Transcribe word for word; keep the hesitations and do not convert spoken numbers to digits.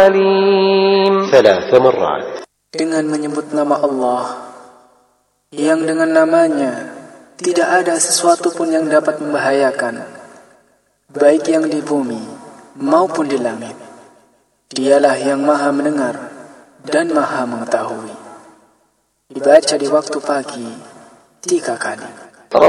عليم. ثلاث مرات. Dengan menyebut nama Allah, yang dengan namanya tidak ada sesuatu pun yang dapat membahayakan, baik yang di bumi maupun di langit. Dialah yang maha mendengar dan maha mengetahui. Dibaca di waktu pagi tiga kali.